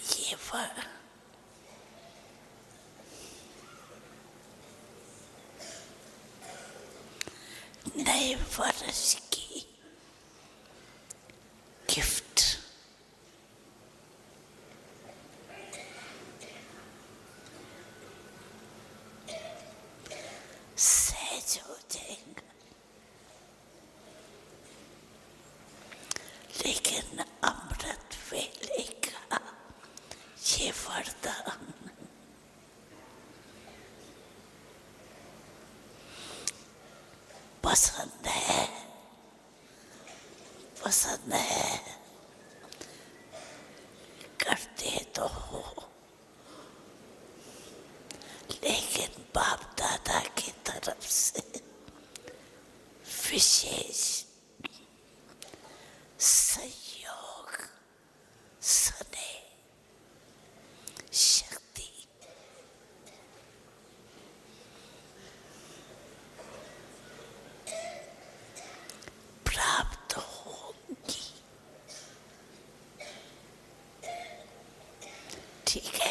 ये नए वर्ष की गिफ्ट सहज हो जाएगा, लेकिन अमृत वेले का ये वरदान पसंद है, पसंद है, करते तो हो, लेकिन बाप दादा की तरफ से विशेष सहयोग, स्नेह, शक्ति प्राप्त होगी। ठीक है।